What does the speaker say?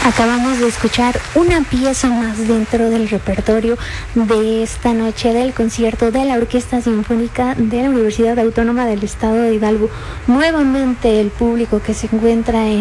Acabamos de escuchar una pieza más dentro del repertorio de esta noche del concierto de la Orquesta Sinfónica de la Universidad Autónoma del Estado de Hidalgo. Nuevamente el público que se encuentra en